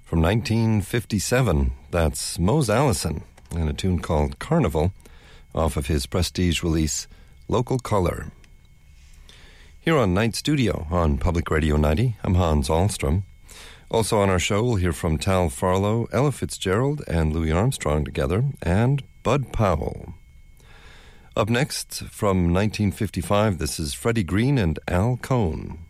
From 1957, that's Mose Allison and a tune called Carnival off of his prestige release Local Color. Here on Night Studio on Public Radio 90, I'm Hans Ahlstrom. Also on our show, we'll hear from Tal Farlow, Ella Fitzgerald, and Louis Armstrong together, and Bud Powell. Up next, from 1955, this is Freddie Green and Al Cohn.